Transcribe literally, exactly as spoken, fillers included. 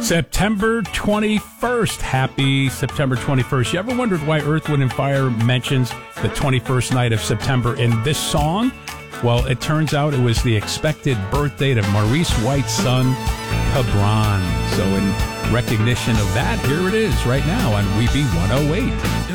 September twenty-first. Happy September twenty-first. You ever wondered why Earth, Wind, and Fire mentions the twenty-first night of September in this song? Well, it turns out it was the expected birth date of Maurice White's son, Cabron. So in recognition of that, here it is right now on We Be one oh eight.